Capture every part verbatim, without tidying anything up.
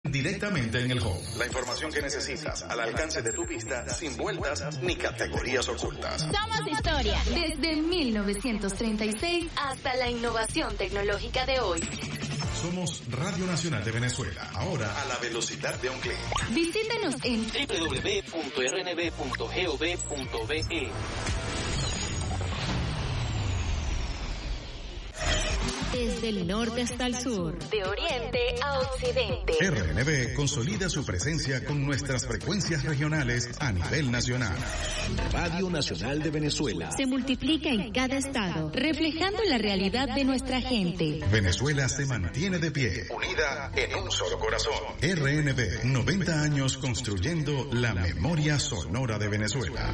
directamente en el home. La información que necesitas al alcance de tu vista, sin vueltas ni categorías ocultas. Somos historia desde mil novecientos treinta y seis hasta la innovación tecnológica de hoy. Somos Radio Nacional de Venezuela, ahora a la velocidad de un clic. Visítenos en doble u doble u doble u punto r n b punto gov punto b e. Desde el norte hasta el sur, de oriente a occidente. R N B consolida su presencia con nuestras frecuencias regionales a nivel nacional. Radio Nacional de Venezuela. Se multiplica en cada estado, reflejando la realidad de nuestra gente. Venezuela se mantiene de pie, unida en un solo corazón. R N B, noventa años construyendo la memoria sonora de Venezuela.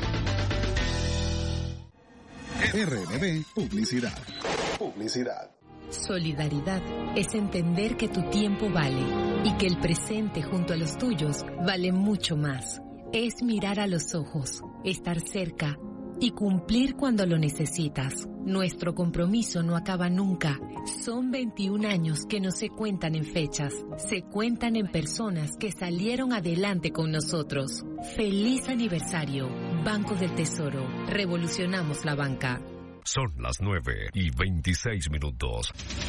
R N B Publicidad. Publicidad. Solidaridad es entender que tu tiempo vale y que el presente junto a los tuyos vale mucho más. Es mirar a los ojos, estar cerca y cumplir cuando lo necesitas. Nuestro compromiso no acaba nunca. Son veintiún años que no se cuentan en fechas, se cuentan en personas que salieron adelante con nosotros. ¡Feliz aniversario! Banco del Tesoro. Revolucionamos la banca. Son las nueve y veintiséis minutos.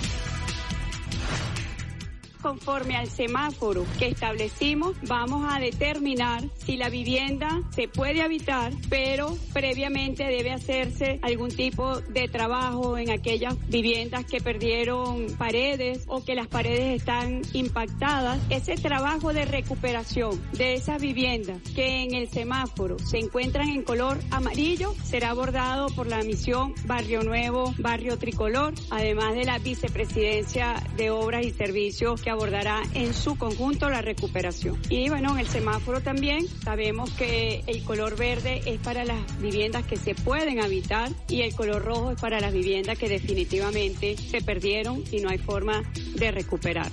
Conforme al semáforo que establecimos, vamos a determinar si la vivienda se puede habitar, pero previamente debe hacerse algún tipo de trabajo en aquellas viviendas que perdieron paredes o que las paredes están impactadas. Ese trabajo de recuperación de esas viviendas que en el semáforo se encuentran en color amarillo será abordado por la misión Barrio Nuevo, Barrio Tricolor, además de la Vicepresidencia de Obras y Servicios que abordará en su conjunto la recuperación. Y bueno, en el semáforo también sabemos que el color verde es para las viviendas que se pueden habitar y el color rojo es para las viviendas que definitivamente se perdieron y no hay forma de recuperar.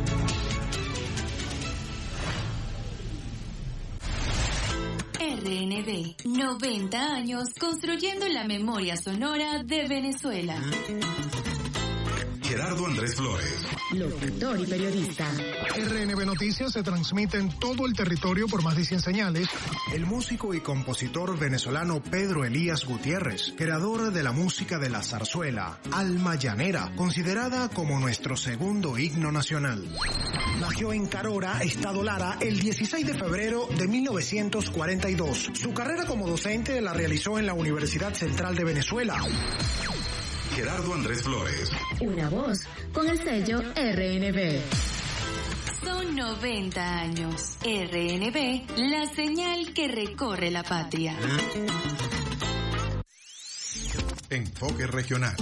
R N B, noventa años construyendo la memoria sonora de Venezuela. Gerardo Andrés Flores, locutor y periodista. R N B Noticias se transmite en todo el territorio por más de cien señales. El músico y compositor venezolano Pedro Elías Gutiérrez, creador de la música de la zarzuela, Alma Llanera, considerada como nuestro segundo himno nacional. Nació en Carora, Estado Lara, el dieciséis de febrero de mil novecientos cuarenta y dos. Su carrera como docente la realizó en la Universidad Central de Venezuela. Gerardo Andrés Flores. Una voz con el sello R N B. Son noventa años. R N B, la señal que recorre la patria. Enfoque regional.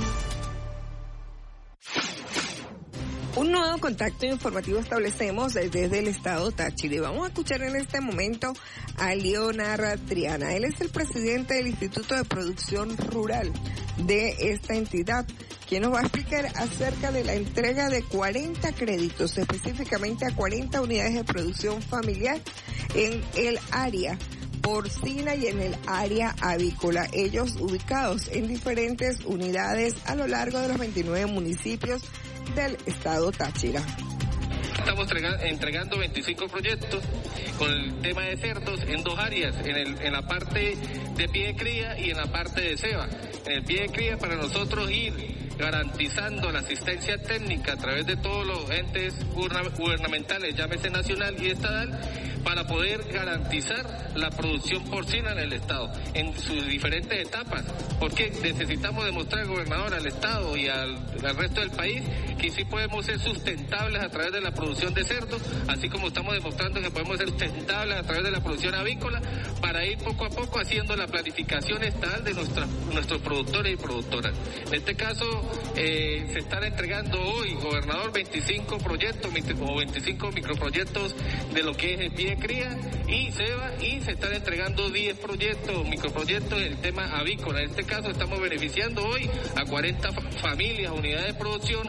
Un nuevo contacto informativo establecemos desde el estado Táchira y vamos a escuchar en este momento a Leonardo Triana. Él es el presidente del Instituto de Producción Rural de esta entidad, quien nos va a explicar acerca de la entrega de cuarenta créditos, específicamente a cuarenta unidades de producción familiar en el área porcina y en el área avícola, ellos ubicados en diferentes unidades a lo largo de los veintinueve municipios del estado Táchira. Estamos entregando veinticinco proyectos con el tema de cerdos en dos áreas, en, el, en la parte de pie de cría y en la parte de ceba. En el pie de cría para nosotros ir garantizando la asistencia técnica a través de todos los entes gubernamentales, llámese nacional y estatal, para poder garantizar la producción porcina en el Estado, en sus diferentes etapas, porque necesitamos demostrar al gobernador, al Estado y al, al resto del país que sí podemos ser sustentables a través de la producción de cerdos, así como estamos demostrando que podemos ser sustentables a través de la producción avícola, para ir poco a poco haciendo la planificación estatal de nuestra, nuestros productores y productoras. En este caso, eh, se están entregando hoy, gobernador, veinticinco proyectos o veinticinco microproyectos de lo que es el pie de cría y ceba, y se están entregando diez proyectos, microproyectos en el tema avícola. En este caso estamos beneficiando hoy a cuarenta familias, unidades de producción,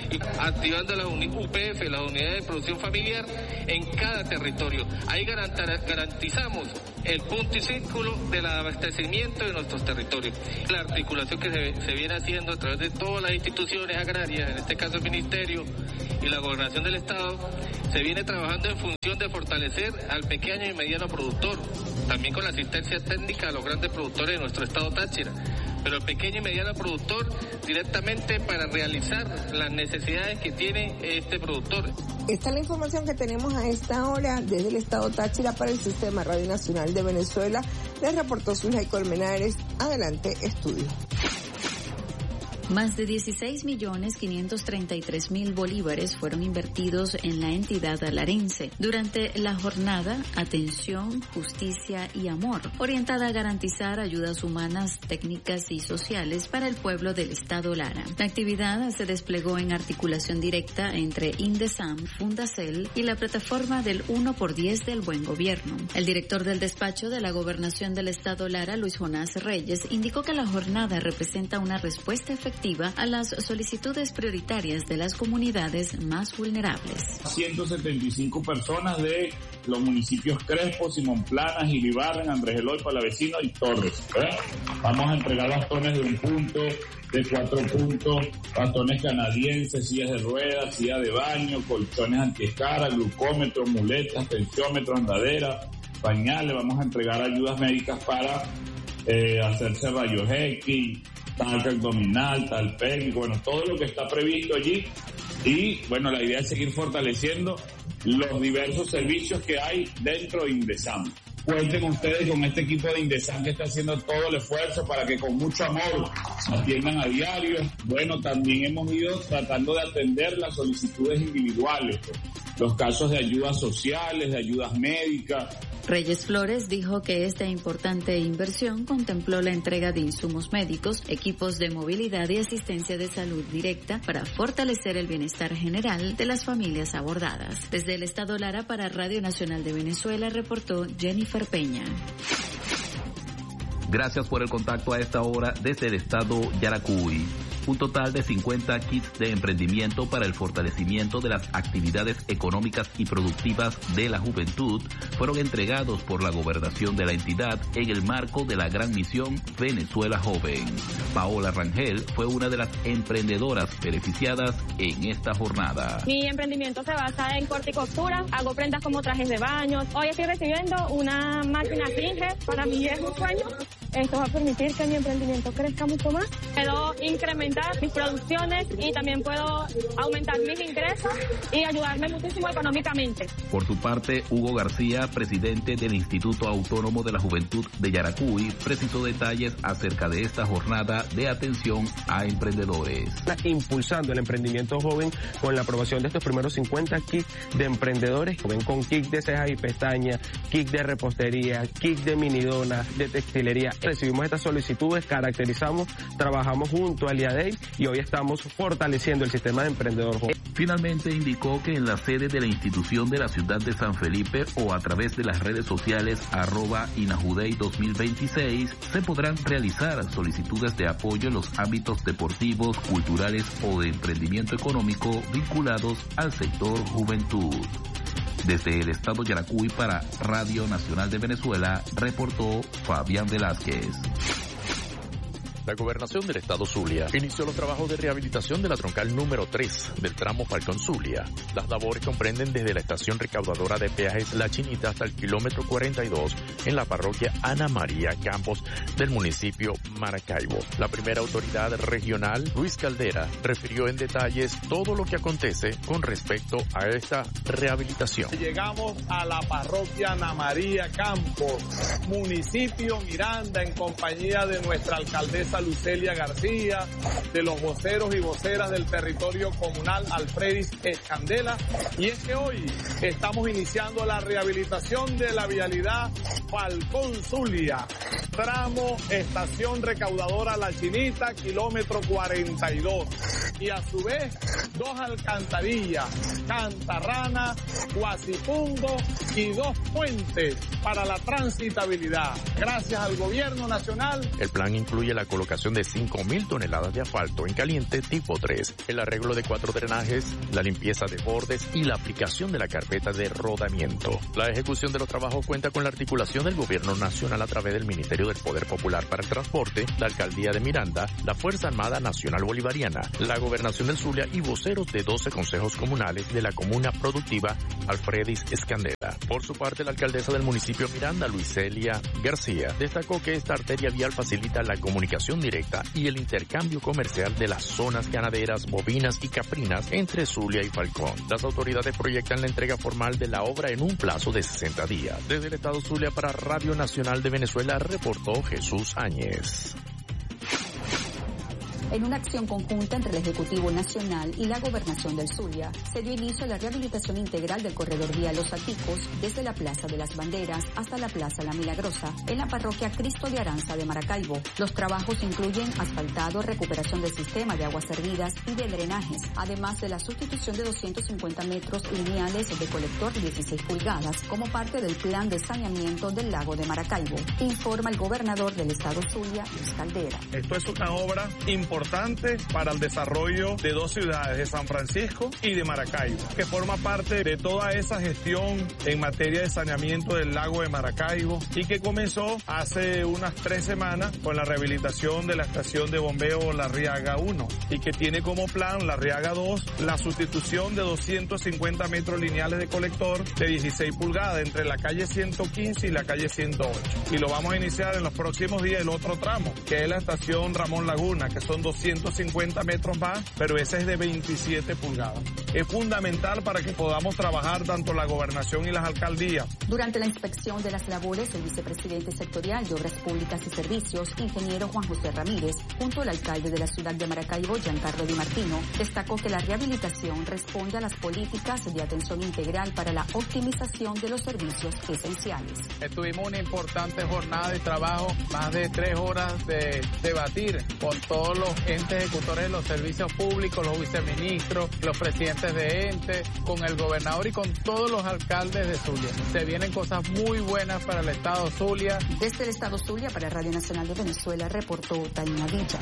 y activando las U P F, las unidades de producción familiar, en cada territorio. Ahí garantizamos el punto y círculo del abastecimiento de nuestros territorios. La articulación que se, se viene haciendo a través de todas las instituciones agrarias, en este caso el Ministerio y la Gobernación del Estado, se viene trabajando en función de fortalecer al pequeño y mediano productor, también con la asistencia técnica a los grandes productores de nuestro estado Táchira, pero el pequeño y mediano productor directamente para realizar las necesidades que tiene este productor. Esta es la información que tenemos a esta hora desde el estado Táchira para el Sistema Radio Nacional de Venezuela. Les reportó Zulay Colmenares. Adelante, estudio. Más de dieciséis millones quinientos treinta y tres mil bolívares fueron invertidos en la entidad alarense durante la jornada Atención, Justicia y Amor, orientada a garantizar ayudas humanas, técnicas y sociales para el pueblo del estado Lara. La actividad se desplegó en articulación directa entre Indesam, Fundacel y la plataforma del uno por diez del Buen Gobierno. El director del despacho de la Gobernación del estado Lara, Luis Jonás Reyes, indicó que la jornada representa una respuesta efectiva a las solicitudes prioritarias de las comunidades más vulnerables. ciento setenta y cinco personas de los municipios Crespo, Simón Planas, Iribarren, Andrés Eloy, Palavecino y Torres. ¿verdad? Vamos a entregar bastones de un punto, de cuatro puntos, bastones canadienses, sillas de ruedas, sillas de baño, colchones antiescara, glucómetros, muletas, tensiómetros, andadera, pañales. Vamos a entregar ayudas médicas para eh, hacerse rayos X, talca abdominal, talpénico, bueno, todo lo que está previsto allí. Y bueno, la idea es seguir fortaleciendo los diversos servicios que hay dentro de Indesam. Cuenten ustedes con este equipo de Indesam que está haciendo todo el esfuerzo para que con mucho amor atiendan a diario. Bueno, también hemos ido tratando de atender las solicitudes individuales, los casos de ayudas sociales, de ayudas médicas. Reyes Flores dijo que esta importante inversión contempló la entrega de insumos médicos, equipos de movilidad y asistencia de salud directa para fortalecer el bienestar general de las familias abordadas. Desde el estado Lara para Radio Nacional de Venezuela reportó Jennifer Peña. Gracias por el contacto a esta hora desde el estado Yaracuy. Un total de cincuenta kits de emprendimiento para el fortalecimiento de las actividades económicas y productivas de la juventud fueron entregados por la gobernación de la entidad en el marco de la gran misión Venezuela Joven. Paola Rangel fue una de las emprendedoras beneficiadas en esta jornada. Mi emprendimiento se basa en corte y costura, hago prendas como trajes de baño. Hoy estoy recibiendo una máquina Singer, para mí es un sueño. Esto va a permitir que mi emprendimiento crezca mucho más. Puedo incrementar mis producciones y también puedo aumentar mis ingresos y ayudarme muchísimo económicamente. Por su parte, Hugo García, presidente del Instituto Autónomo de la Juventud de Yaracuy, precisó detalles acerca de esta jornada de atención a emprendedores. Impulsando el emprendimiento joven con la aprobación de estos primeros cincuenta kits de emprendedores joven, con kits de cejas y pestañas, kits de repostería, kits de minidona, de textilería. Recibimos estas solicitudes, caracterizamos, trabajamos junto al I A D E I y hoy estamos fortaleciendo el sistema de emprendedor joven. Finalmente indicó que en la sede de la institución de la ciudad de San Felipe o a través de las redes sociales arroba Inajudey dos mil veintiséis se podrán realizar solicitudes de apoyo en los ámbitos deportivos, culturales o de emprendimiento económico vinculados al sector juventud. Desde el estado Yaracuy para Radio Nacional de Venezuela, reportó Fabián Velázquez. La Gobernación del Estado Zulia inició los trabajos de rehabilitación de la troncal número tres del tramo Falcón-Zulia. Las labores comprenden desde la estación recaudadora de peajes La Chinita hasta el kilómetro cuarenta y dos en la parroquia Ana María Campos del municipio Maracaibo. La primera autoridad regional, Luis Caldera, refirió en detalles todo lo que acontece con respecto a esta rehabilitación. Llegamos a la parroquia Ana María Campos, municipio Miranda, en compañía de nuestra alcaldesa Lucelia García, de los voceros y voceras del territorio comunal Alfredis Escandela, y es que hoy estamos iniciando la rehabilitación de la vialidad Falcón Zulia, tramo estación recaudadora La Chinita, kilómetro cuarenta y dos, y a su vez dos alcantarillas, Cantarrana, Guasipungo y dos puentes para la transitabilidad. Gracias al gobierno nacional. El plan incluye la colocación de cinco mil toneladas de asfalto en caliente tipo tres, el arreglo de cuatro drenajes, la limpieza de bordes y la aplicación de la carpeta de rodamiento. La ejecución de los trabajos cuenta con la articulación del gobierno nacional a través del Ministerio del Poder Popular para el Transporte, la Alcaldía de Miranda, la Fuerza Armada Nacional Bolivariana, la Gobernación del Zulia y voceros de doce consejos comunales de la comuna productiva Alfredis Escandela. Por su parte, la alcaldesa del municipio Miranda, Luiselia García, destacó que esta arteria vial facilita la comunicación directa y el intercambio comercial de las zonas ganaderas, bovinas y caprinas entre Zulia y Falcón. Las autoridades proyectan la entrega formal de la obra en un plazo de sesenta días. Desde el estado Zulia para Radio Nacional de Venezuela reportó Jesús Áñez. En una acción conjunta entre el Ejecutivo Nacional y la Gobernación del Zulia, se dio inicio a la rehabilitación integral del corredor vial Los Aticos desde la Plaza de las Banderas hasta la Plaza La Milagrosa, en la parroquia Cristo de Aranza de Maracaibo. Los trabajos incluyen asfaltado, recuperación del sistema de aguas servidas y de drenajes, además de la sustitución de doscientos cincuenta metros lineales de colector de dieciséis pulgadas como parte del plan de saneamiento del lago de Maracaibo, informa el gobernador del estado Zulia, Luis Caldera. Esto es una obra importante importante para el desarrollo de dos ciudades, de San Francisco y de Maracaibo, que forma parte de toda esa gestión en materia de saneamiento del lago de Maracaibo y que comenzó hace unas tres semanas con la rehabilitación de la estación de bombeo La Riaga uno y que tiene como plan La Riaga dos la sustitución de doscientos cincuenta metros lineales de colector de dieciséis pulgadas entre la calle ciento quince y la calle ciento ocho. Y lo vamos a iniciar en los próximos días el otro tramo, que es la estación Ramón Laguna, que son doscientos cincuenta metros más, pero ese es de veintisiete pulgadas. Es fundamental para que podamos trabajar tanto la gobernación y las alcaldías. Durante la inspección de las labores, el vicepresidente sectorial de Obras Públicas y Servicios, ingeniero Juan José Ramírez, junto al alcalde de la ciudad de Maracaibo, Giancarlo Di Martino, destacó que la rehabilitación responde a las políticas de atención integral para la optimización de los servicios esenciales. Tuvimos una importante jornada de trabajo, más de tres horas de debatir con todos los entes ejecutores de los servicios públicos, los viceministros, los presidentes de entes, con el gobernador y con todos los alcaldes de Zulia. Se vienen cosas muy buenas para el estado Zulia. Desde el estado Zulia para Radio Nacional de Venezuela reportó Taina Villa.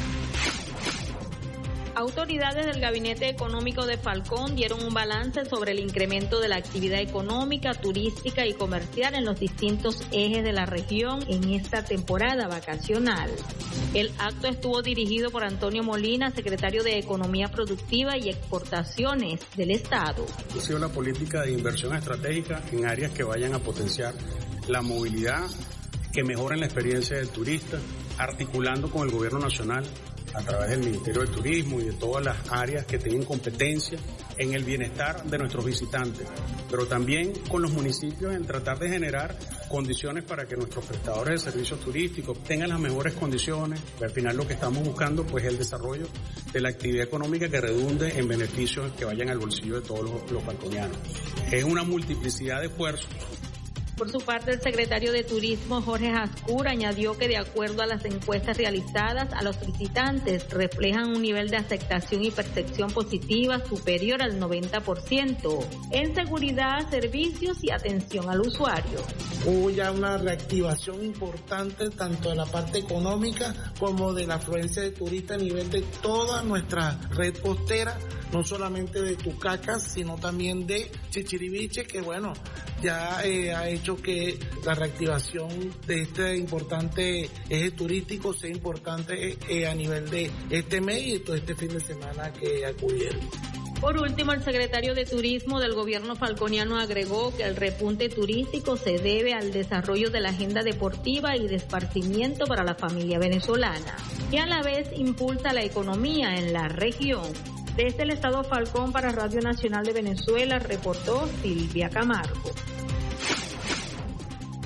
Autoridades del Gabinete Económico de Falcón dieron un balance sobre el incremento de la actividad económica, turística y comercial en los distintos ejes de la región en esta temporada vacacional. El acto estuvo dirigido por Antonio Molina, secretario de Economía Productiva y Exportaciones del Estado. Ha sido una política de inversión estratégica en áreas que vayan a potenciar la movilidad, que mejoren la experiencia del turista, articulando con el gobierno nacional a través del Ministerio de Turismo y de todas las áreas que tienen competencia en el bienestar de nuestros visitantes, pero también con los municipios en tratar de generar condiciones para que nuestros prestadores de servicios turísticos tengan las mejores condiciones. Al final lo que estamos buscando pues es el desarrollo de la actividad económica que redunde en beneficios que vayan al bolsillo de todos los, los falconianos. Es una multiplicidad de esfuerzos. Por su parte, el secretario de Turismo, Jorge Jascur, añadió que de acuerdo a las encuestas realizadas, a los visitantes reflejan un nivel de aceptación y percepción positiva superior al noventa por ciento en seguridad, servicios y atención al usuario. Hubo ya una reactivación importante tanto de la parte económica como de la afluencia de turistas a nivel de toda nuestra red costera, no solamente de Tucacas, sino también de Chichiriviche, que bueno, ya eh, ha hecho que la reactivación de este importante eje turístico sea importante eh, a nivel de este mes y de todo este fin de semana que acudieron. Por último, el secretario de Turismo del gobierno falconiano agregó que el repunte turístico se debe al desarrollo de la agenda deportiva y de esparcimiento para la familia venezolana, y a la vez impulsa la economía en la región. Desde el estado Falcón para Radio Nacional de Venezuela reportó Silvia Camargo.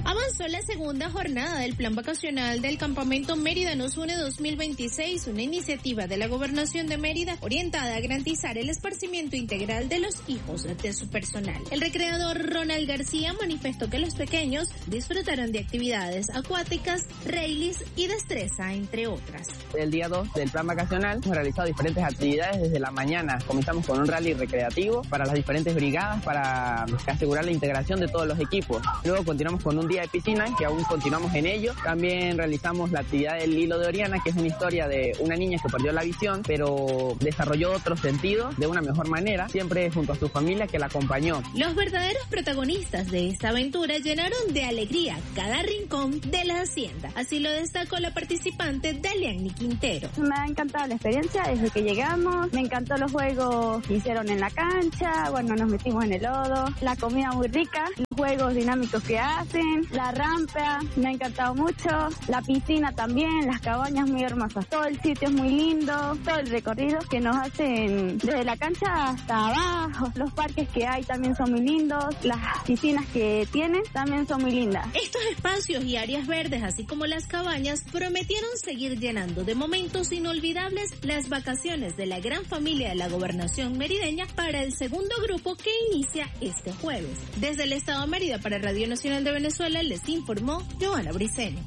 Avanzó la segunda jornada del plan vacacional del Campamento Mérida Nos Une dos mil veintiséis, una iniciativa de la Gobernación de Mérida orientada a garantizar el esparcimiento integral de los hijos de su personal. El recreador Ronald García manifestó que los pequeños disfrutaron de actividades acuáticas, rallies y destreza, entre otras. El día dos del plan vacacional hemos realizado diferentes actividades desde la mañana. Comenzamos con un rally recreativo para las diferentes brigadas para asegurar la integración de todos los equipos. Luego continuamos con un día de piscina, que aún continuamos en ello. También realizamos la actividad del Hilo de Oriana, que es una historia de una niña que perdió la visión, pero desarrolló otros sentidos de una mejor manera, siempre junto a su familia que la acompañó. Los verdaderos protagonistas de esta aventura llenaron de alegría cada rincón de la hacienda. Así lo destacó la participante Daliani Quintero. Me ha encantado la experiencia desde que llegamos, me encantó los juegos que hicieron en la cancha, bueno, nos metimos en el lodo, la comida muy rica, los juegos dinámicos que hacen, la rampa, me ha encantado mucho, la piscina también, las cabañas muy hermosas, todo el sitio es muy lindo, todo el recorrido que nos hacen desde la cancha hasta abajo, los parques que hay también son muy lindos, las piscinas que tienen también son muy lindas. Estos espacios y áreas verdes, así como las cabañas, prometieron seguir llenando de momentos inolvidables las vacaciones de la gran familia de la Gobernación merideña para el segundo grupo que inicia este jueves. Desde el Estado de Mérida para Radio Nacional de Venezuela les informó Joana Briceño.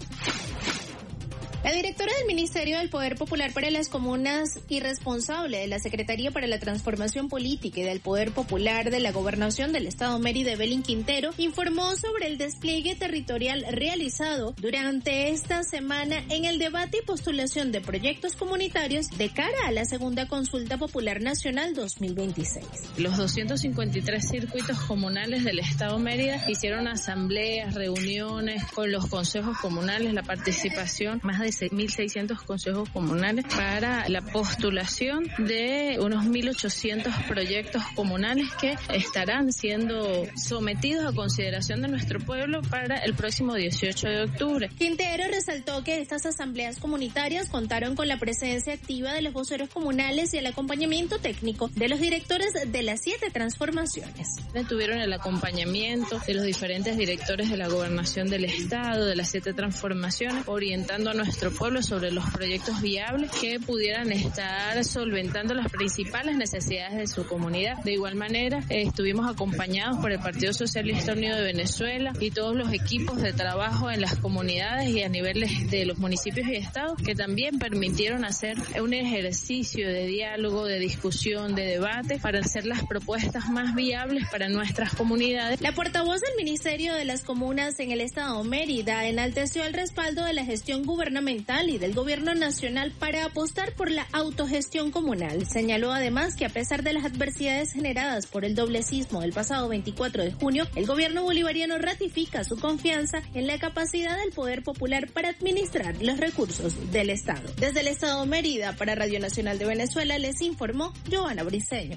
La directora del Ministerio del Poder Popular para las Comunas y responsable de la Secretaría para la Transformación Política y del Poder Popular de la Gobernación del Estado Mérida, Evelyn Quintero, informó sobre el despliegue territorial realizado durante esta semana en el debate y postulación de proyectos comunitarios de cara a la segunda Consulta Popular Nacional dos mil veintiséis. Los doscientos cincuenta y tres circuitos comunales del Estado Mérida hicieron asambleas, reuniones con los consejos comunales, la participación más de mil seiscientos consejos comunales para la postulación de unos mil ochocientos proyectos comunales que estarán siendo sometidos a consideración de nuestro pueblo para el próximo dieciocho de octubre. Quintero resaltó que estas asambleas comunitarias contaron con la presencia activa de los voceros comunales y el acompañamiento técnico de los directores de las siete transformaciones. Tuvieron el acompañamiento de los diferentes directores de la Gobernación del Estado, de las siete transformaciones, orientando a nuestro pueblo sobre los proyectos viables que pudieran estar solventando las principales necesidades de su comunidad. De igual manera, eh, estuvimos acompañados por el Partido Socialista Unido de Venezuela y todos los equipos de trabajo en las comunidades y a niveles de los municipios y estados que también permitieron hacer un ejercicio de diálogo, de discusión, de debate para hacer las propuestas más viables para nuestras comunidades. La portavoz del Ministerio de las Comunas en el Estado Mérida enalteció el respaldo de la gestión gubernamental y del gobierno nacional para apostar por la autogestión comunal. Señaló además que a pesar de las adversidades generadas por el doblecismo del pasado veinticuatro de junio, el gobierno bolivariano ratifica su confianza en la capacidad del poder popular para administrar los recursos del Estado. Desde el Estado de Mérida para Radio Nacional de Venezuela les informó Joana Briceño.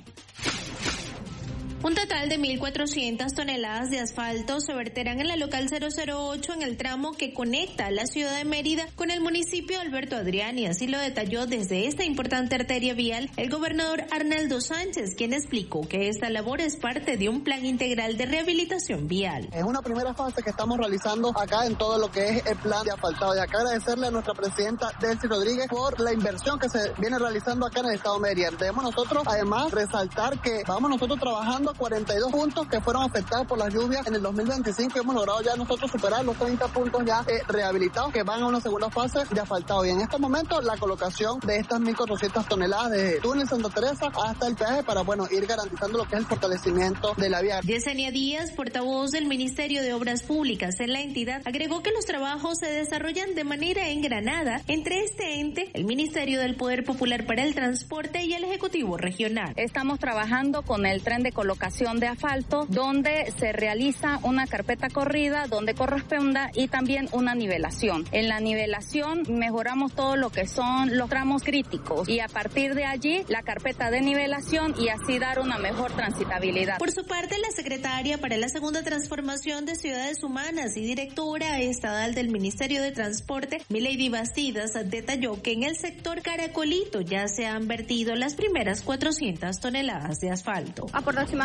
Un total de mil cuatrocientas toneladas de asfalto se verterán en la local cero cero ocho en el tramo que conecta a la ciudad de Mérida con el municipio de Alberto Adrián, y así lo detalló desde esta importante arteria vial el gobernador Arnaldo Sánchez, quien explicó que esta labor es parte de un plan integral de rehabilitación vial. Es una primera fase que estamos realizando acá en todo lo que es el plan de asfaltado, y acá agradecerle a nuestra presidenta Delcy Rodríguez por la inversión que se viene realizando acá en el Estado de Mérida. Debemos nosotros además resaltar que vamos nosotros trabajando cuarenta y dos puntos que fueron afectados por las lluvias en el dos mil veinticinco, y hemos logrado ya nosotros superar los treinta puntos ya eh, rehabilitados que van a una segunda fase de asfaltado, y en estos momentos la colocación de estas mil cuatrocientas toneladas de túnel Santa Teresa hasta el peaje para bueno ir garantizando lo que es el fortalecimiento de la vía. Yesenia Díaz, portavoz del Ministerio de Obras Públicas en la entidad, agregó que los trabajos se desarrollan de manera engranada entre este ente, el Ministerio del Poder Popular para el Transporte y el Ejecutivo Regional. Estamos trabajando con el tren de colocación de asfalto, donde se realiza una carpeta corrida donde corresponda y también una nivelación. En la nivelación mejoramos todo lo que son los tramos críticos y a partir de allí la carpeta de nivelación y así dar una mejor transitabilidad. Por su parte, la secretaria para la segunda transformación de Ciudades Humanas y directora estatal del Ministerio de Transporte, Milady Bastidas, detalló que en el sector Caracolito ya se han vertido las primeras cuatrocientas toneladas de asfalto. Aproximadamente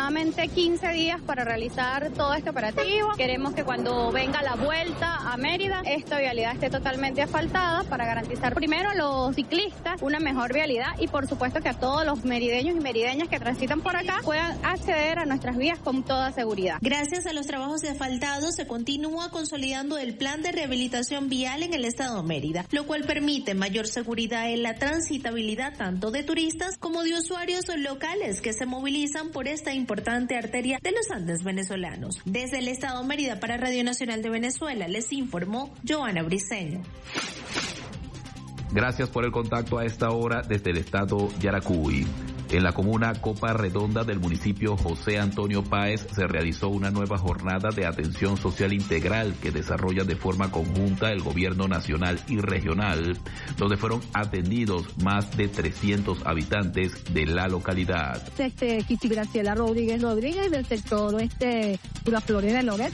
aproximadamente quince días para realizar todo este operativo. Queremos que cuando venga la vuelta a Mérida, esta vialidad esté totalmente asfaltada para garantizar primero a los ciclistas una mejor vialidad y por supuesto que a todos los merideños y merideñas que transitan por acá puedan acceder a nuestras vías con toda seguridad. Gracias a los trabajos de asfaltado se continúa consolidando el plan de rehabilitación vial en el estado Mérida, lo cual permite mayor seguridad en la transitabilidad tanto de turistas como de usuarios locales que se movilizan por esta importante arteria de los Andes venezolanos. Desde el estado Mérida para Radio Nacional de Venezuela les informó Joana Briceño. Gracias por el contacto a esta hora desde el estado Yaracuy. En la comuna Copa Redonda del municipio José Antonio Páez se realizó una nueva jornada de atención social integral que desarrolla de forma conjunta el gobierno nacional y regional, donde fueron atendidos más de trescientos habitantes de la localidad. Este, Kitty Graciela Rodríguez Rodríguez del sector este, Pura Florida de Loret.